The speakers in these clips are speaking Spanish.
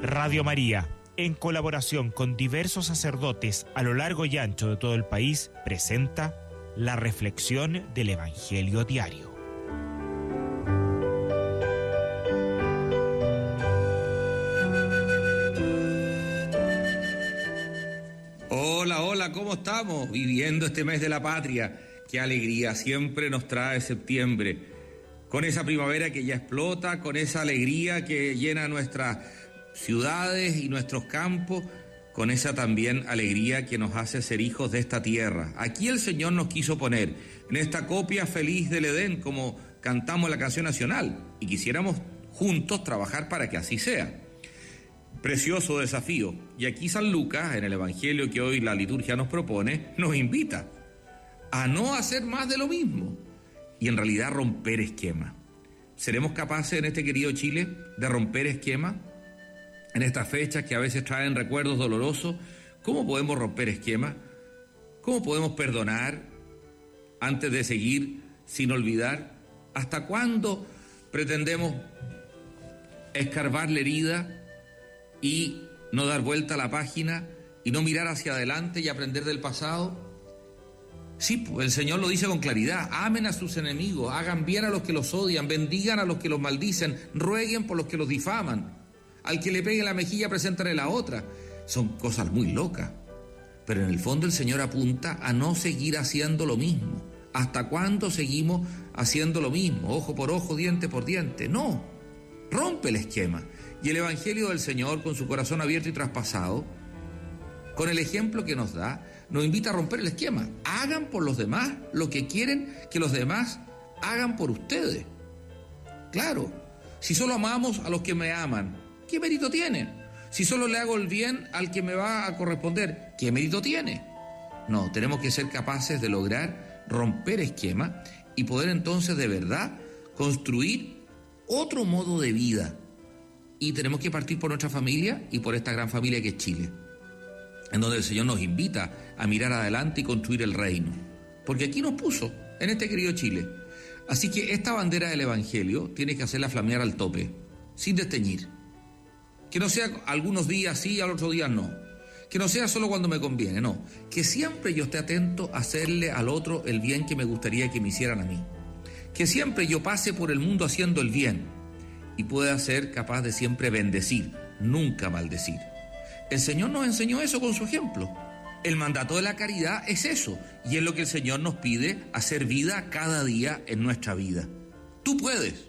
Radio María, en colaboración con diversos sacerdotes a lo largo y ancho de todo el país, presenta la reflexión del Evangelio diario. Hola, ¿cómo estamos? Viviendo este mes de la patria. Qué alegría siempre nos trae septiembre. Con esa primavera que ya explota, con esa alegría que llena nuestras ciudades y nuestros campos, con esa también alegría que nos hace ser hijos de esta tierra. Aquí el Señor nos quiso poner, en esta copia feliz del Edén, como cantamos la canción nacional, y quisiéramos juntos trabajar para que así sea. Precioso desafío. Y aquí San Lucas, en el Evangelio que hoy la liturgia nos propone, nos invita a no hacer más de lo mismo y en realidad romper esquemas. ¿Seremos capaces en este querido Chile de romper esquemas? En estas fechas que a veces traen recuerdos dolorosos, ¿cómo podemos romper esquemas? ¿Cómo podemos perdonar antes de seguir sin olvidar? ¿Hasta cuándo pretendemos escarbar la herida y no dar vuelta a la página y no mirar hacia adelante y aprender del pasado? Sí, pues el Señor lo dice con claridad: amen a sus enemigos, hagan bien a los que los odian, bendigan a los que los maldicen, rueguen por los que los difaman. Al que le pegue la mejilla, preséntale la otra. Son cosas muy locas, pero en el fondo el Señor apunta a no seguir haciendo lo mismo. ¿Hasta cuándo seguimos haciendo lo mismo? Ojo por ojo, diente por diente. No, rompe el esquema. Y el Evangelio del Señor, con su corazón abierto y traspasado, con el ejemplo que nos da, nos invita a romper el esquema. Hagan por los demás lo que quieren que los demás hagan por ustedes. Claro, si solo amamos a los que me aman, ¿qué mérito tiene? Si solo le hago el bien al que me va a corresponder, ¿qué mérito tiene? No, tenemos que ser capaces de lograr romper esquemas y poder entonces de verdad construir otro modo de vida. Y tenemos que partir por nuestra familia y por esta gran familia que es Chile, en donde el Señor nos invita a mirar adelante y construir el reino. Porque aquí nos puso, en este querido Chile. Así que esta bandera del Evangelio tiene que hacerla flamear al tope, sin desteñir. Que no sea algunos días sí, al otro día no. Que no sea solo cuando me conviene, no. Que siempre yo esté atento a hacerle al otro el bien que me gustaría que me hicieran a mí. Que siempre yo pase por el mundo haciendo el bien y pueda ser capaz de siempre bendecir, nunca maldecir. El Señor nos enseñó eso con su ejemplo. El mandato de la caridad es eso, y es lo que el Señor nos pide, hacer vida cada día en nuestra vida. Tú puedes.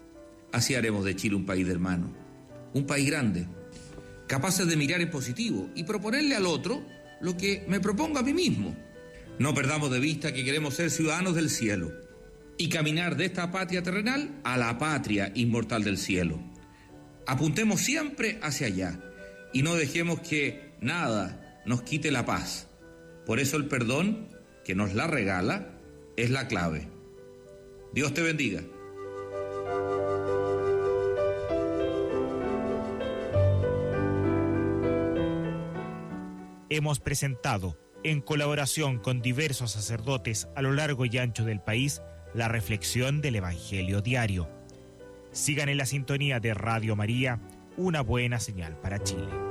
Así haremos de Chile un país de hermanos, un país grande, capaces de mirar en positivo y proponerle al otro lo que me propongo a mí mismo. No perdamos de vista que queremos ser ciudadanos del cielo y caminar de esta patria terrenal a la patria inmortal del cielo. Apuntemos siempre hacia allá y no dejemos que nada nos quite la paz. Por eso el perdón, que nos la regala, es la clave. Dios te bendiga. Hemos presentado, en colaboración con diversos sacerdotes a lo largo y ancho del país, la reflexión del Evangelio diario. Sigan en la sintonía de Radio María, una buena señal para Chile.